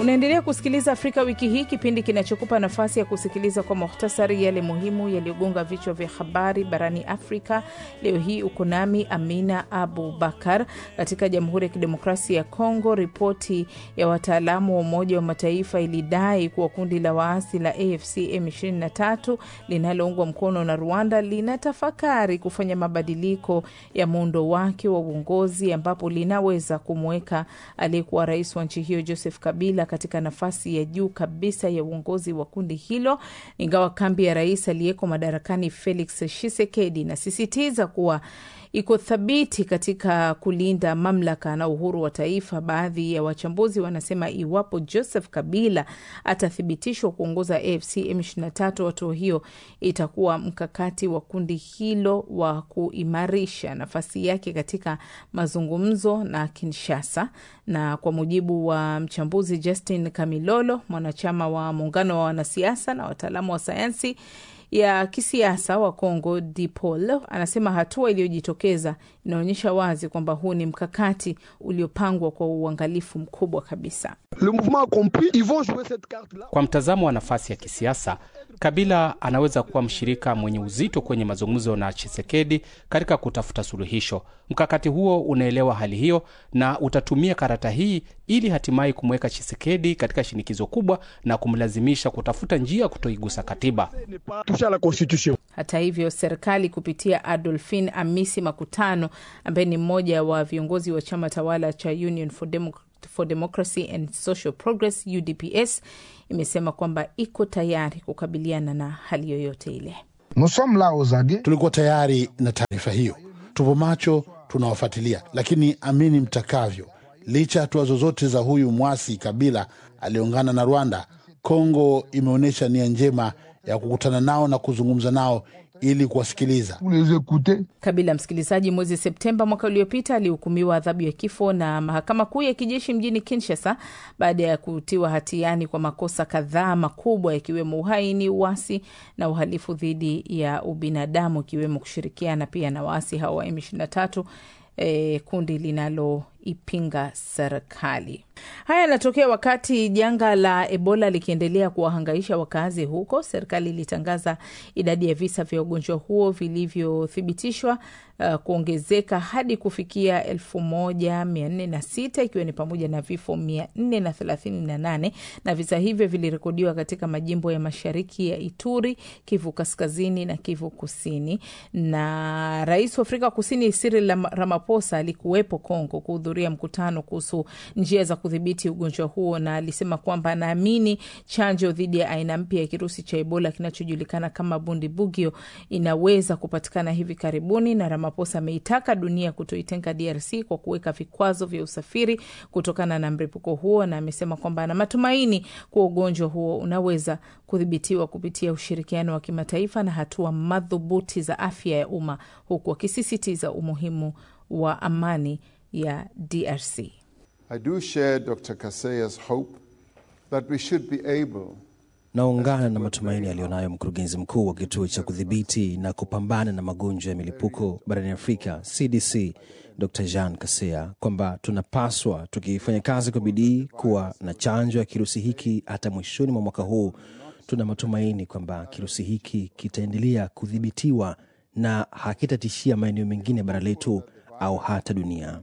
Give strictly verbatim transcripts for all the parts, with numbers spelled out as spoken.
Unaendelea kusikiliza Afrika Wiki Hii, kipindi kinachokupa nafasi ya kusikiliza kwa muhtasari yale muhimu yaliyogonga vichwa vya habari barani Afrika. Leo hii uko nami Amina Abu Bakar. Katika Jamhuri ya Kidemokrasia ya Kongo, ripoti ya wataalamu wa Umoja wa Mataifa ilidai kuwa kundi la waasi la A F C M ishirini na tatu linaloungwa mkono na Rwanda linatafakari kufanya mabadiliko ya muundo wake wa uongozi, ambapo linaweza kumweka aliyekuwa rais wa nchi hiyo Joseph Kabila katika nafasi ya juu kabisa ya uongozi wa kundi hilo. Ingawa kambi ya rais aliyeko madarakani Felix Tshisekedi inasisitiza kuwa iko thabiti katika kulinda mamlaka na uhuru wa taifa, baadhi ya wachambuzi wanasema iwapo Joseph Kabila atathibitishwa kuongoza A F C M ishirini na tatu, hatua hiyo itakuwa mkakati wa kundi hilo wa kuimarisha nafasi yake katika mazungumzo na Kinshasa. Na kwa mujibu wa mchambuzi Justin Kamilolo, mwanachama wa muungano wa wanasiasa na wataalamu wa sayansi ya kisiasa wa Kongo Dipol, anasema hatua iliyojitokeza inaonyesha wazi kwamba huu ni mkakati uliopangwa kwa uangalifu mkubwa kabisa. Kwa mtazamo wa nafasi ya kisiasa, Kabila anaweza kuwa mshirika mwenye uzito kwenye mazungumzo na Tshisekedi katika kutafuta suluhisho. Mkakati huo unaelewa hali hiyo na utatumia karata hii ili hatimaye kumweka Tshisekedi katika shinikizo kubwa na kumlazimisha kutafuta njia kutoigusa katiba. Hata hivyo, serikali kupitia Adolphine Amisi Makutano, ambaye ni mmoja wa viongozi wa chama tawala cha Union for Democracy for Democracy and Social Progress U D P S, imesema kwamba iko tayari kukabiliana na hali yoyote ile. Tulikuwa tayari na taarifa hiyo. Tupo macho, tunawafuatilia, lakini amini mtakavyo, licha hatua zozote za huyu mwasi Kabila aliungana na Rwanda, Kongo imeonyesha nia njema ya kukutana nao na kuzungumza nao ili kuwasikiliza. Kabila, msikilizaji, mwezi Septemba mwaka uliopita alihukumiwa adhabu ya kifo na mahakama kuu ya kijeshi mjini Kinshasa baada ya kutiwa hatiani kwa makosa kadhaa makubwa, ikiwemo uhaini, uasi na uhalifu dhidi ya ubinadamu, ikiwemo kushirikiana pia na waasi hao wa M ishirini na tatu, E, kundi linalo ipinga serikali. Haya yanatokea wakati janga la Ebola likiendelea kuwahangaisha wakazi huko. Serikali ilitangaza idadi ya visa vya ugonjwa huo vilivyothibitishwa uh, kuongezeka hadi kufikia elfu moja mia nne na sita, ikiwa ni pamoja na vifo mia nne na thelathini na nane, na visa hivyo vilirekodiwa katika majimbo ya mashariki ya Ituri, Kivu Kaskazini na Kivu Kusini. Na Rais wa Afrika Kusini Cyril Ramaphosa alikuwepo Kongo kuhudhuria mkutano kuhusu njia za kudhibiti ugonjwa huo, na alisema kwamba anaamini chanjo dhidi ya aina mpya ya kirusi cha Ebola kinachojulikana kama Bundibugyo inaweza kupatikana hivi karibuni. Na Ramaphosa ameitaka dunia kutoitenga D R C kwa kuweka vikwazo vya usafiri kutokana na mlipuko huo, na amesema kwamba ana matumaini kuwa ugonjwa huo unaweza kudhibitiwa kupitia ushirikiano wa kimataifa na hatua madhubuti za afya ya umma, huku akisisitiza umuhimu wa amani ya D R C. I do share Doctor Kaseya's hope that we should be able. Naungana na matumaini alionayo mkurugenzi mkuu wa kituo cha kudhibiti na kupambana na magonjwa ya milipuko barani Afrika C D C, Doctor Jean Kaseya, kwamba tunapaswa tukifanya kazi kwa bidii kuwa na chanjo ya kirusi hiki hata mwishoni mwa mwaka huu. Tuna matumaini kwamba kirusi hiki kitaendelea kudhibitiwa na hakitatishia maeneo mengine bara letu au hata dunia.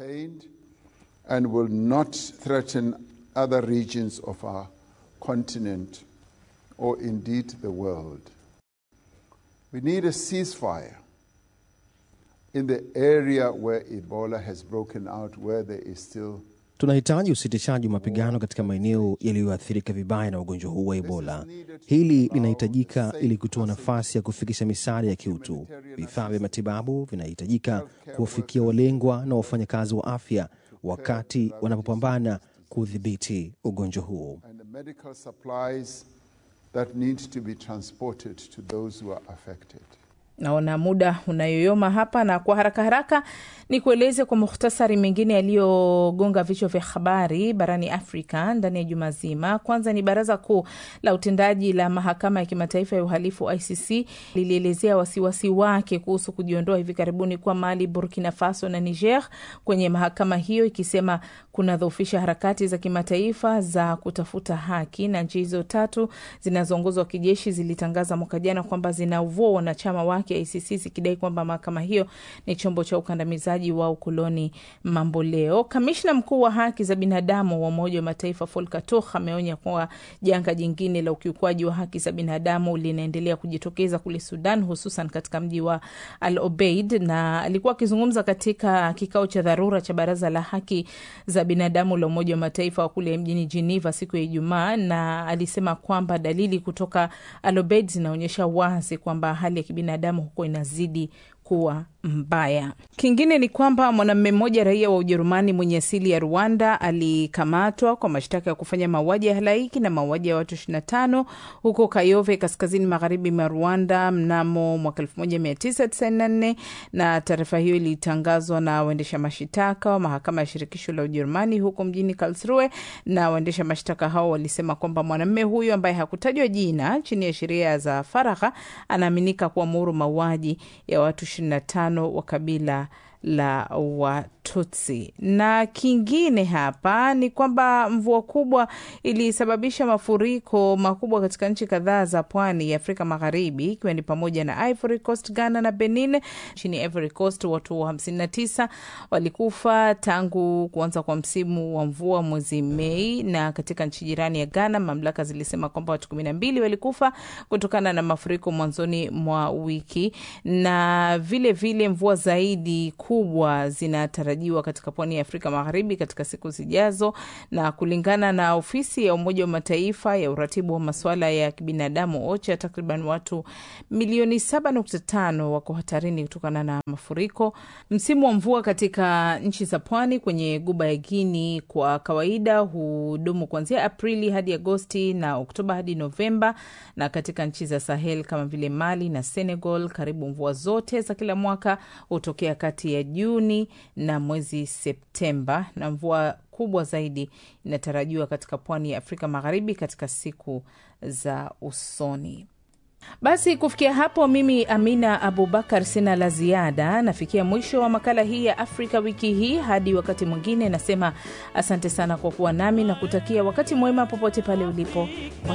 And will not threaten other regions of our continent or indeed the world. We need a ceasefire in the area where Ebola has broken out, where there is still. Tunahitaji usitishaji wa mapigano katika maeneo yaliyoathirika vibaya na ugonjwa huu wa Ebola. Hili linahitajika ili kutoa nafasi ya kufikisha misaada ya kiutu. Vifaa vya matibabu vinahitajika kuwafikia walengwa na wafanyakazi wa afya wakati wanapopambana kudhibiti ugonjwa huu. And the medical supplies that need to be transported to those who are affected. Naona muda unayoyoma hapa, na kwa haraka haraka ni kueleze kwa mukhtasari mengine yaliyogonga vichwa vya habari barani Afrika ndani ya juma zima. Kwanza ni Baraza Kuu la Utendaji la Mahakama ya Kimataifa ya Uhalifu I C C lilielezea wasiwasi wake kuhusu kujiondoa hivi karibuni kwa Mali, Burkina Faso na Niger kwenye mahakama hiyo, ikisema kuna dhoofisha harakati za kimataifa za kutafuta haki. Na nchi hizo tatu zinazoongozwa kijeshi zilitangaza mwaka jana kwamba zinavua wanachama wake I C C, zikidai kwamba mahakama hiyo ni chombo cha ukandamizaji wa ukoloni mamboleo. Kamishna mkuu wa haki za binadamu wa Umoja wa Mataifa Volker Turk ameonya kuwa janga jingine la ukiukwaji wa haki za binadamu linaendelea kujitokeza kule Sudan, hususan katika mji wa Al Obeid. Na alikuwa akizungumza katika kikao cha dharura cha Baraza la Haki za Binadamu la Umoja wa Mataifa kule mjini Geneva siku ya Ijumaa, na alisema kwamba dalili kutoka Al Obeid zinaonyesha wazi kwamba hali ya kibinadamu huko inazidi kuwa mbaya. Kingine ni kwamba mwanamume mmoja raia wa Ujerumani mwenye asili ya Rwanda alikamatwa kwa mashtaka ya kufanya mauaji ya halaiki na mauaji ya watu ishirini na tano huko Kayove, kaskazini magharibi mwa Rwanda mnamo mwaka elfu moja mia tisa tisini na nne, na taarifa hiyo ilitangazwa na waendesha mashtaka wa mahakama ya shirikisho la Ujerumani huko mjini Karlsruhe. Na waendesha mashtaka hao walisema kwamba mwanamume huyo ambaye hakutajwa jina chini ya sheria za faragha anaaminika kuamuru mauaji ya watu ishirini na tano wa kabila la Watutsi. Na kingine hapa ni kwamba mvua kubwa ilisababisha mafuriko makubwa katika nchi kadhaa za pwani ya Afrika Magharibi, ikiwa ni pamoja na Ivory Coast, Ghana na Benin. Nchini Ivory Coast watu hamsini na tisa walikufa tangu kuanza kwa msimu wa mvua mwezi Mei, na katika nchi jirani ya Ghana mamlaka zilisema kwamba watu kumi na mbili walikufa kutokana na mafuriko mwanzoni mwa wiki. Na vile vile mvua zaidi kubwa zinatarajiwa katika pwani ya Afrika Magharibi katika siku zijazo, na kulingana na ofisi ya Umoja wa Mataifa ya uratibu wa masuala ya kibinadamu OCHA, takriban watu milioni saba nukta tano wako hatarini kutokana na mafuriko. Msimu wa mvua katika nchi za pwani kwenye Ghuba ya Guinea kwa kawaida hudumu kuanzia Aprili hadi Agosti na Oktoba hadi Novemba, na katika nchi za Sahel kama vile Mali na Senegal karibu mvua zote za kila mwaka hutokea kati ya Juni na mwezi Septemba, na mvua kubwa zaidi inatarajiwa katika pwani ya Afrika Magharibi katika siku za usoni. Basi kufikia hapo mimi Amina Abubakar sina la ziada. Nafikia mwisho wa makala hii ya Afrika wiki hii. Hadi wakati mwingine nasema asante sana kwa kuwa nami na kutakia wakati mwema popote pale ulipo.